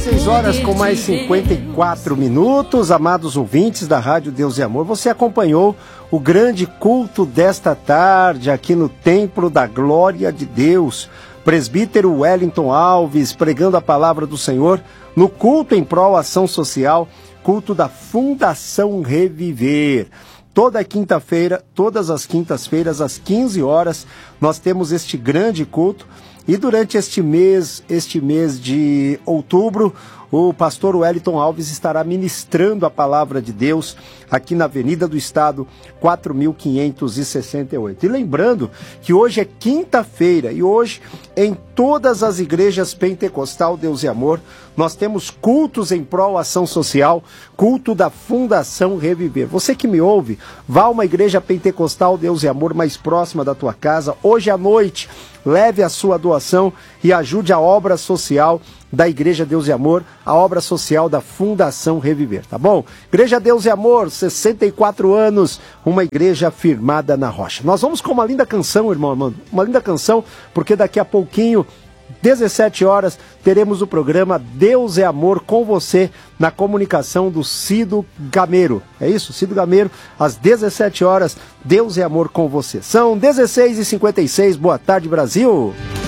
16 horas com mais 54 minutos, amados ouvintes da Rádio Deus e Amor. Você acompanhou o grande culto desta tarde aqui no Templo da Glória de Deus. Presbítero Wellington Alves pregando a palavra do Senhor no culto em prol ação social, culto da Fundação Reviver. Toda quinta-feira, todas as quintas-feiras, às 15 horas, nós temos este grande culto. E durante este mês de outubro, o pastor Wellington Alves estará ministrando a palavra de Deus aqui na Avenida do Estado, 4568. E lembrando que hoje é quinta-feira e hoje em todas as igrejas pentecostal Deus e Amor, nós temos cultos em prol ação social, culto da Fundação Reviver. Você que me ouve, vá a uma igreja pentecostal Deus e Amor mais próxima da tua casa. Hoje à noite, leve a sua doação e ajude a obra social da Igreja Deus e Amor, a obra social da Fundação Reviver, tá bom? Igreja Deus e Amor, 64 anos, uma igreja firmada na rocha. Nós vamos com uma linda canção, irmão Armando, uma linda canção, porque daqui a pouquinho, 17 horas, teremos o programa Deus é Amor com você, na comunicação do Cido Gameiro. É isso? Cido Gameiro, às 17 horas, Deus é Amor com você. São 16h56, boa tarde, Brasil!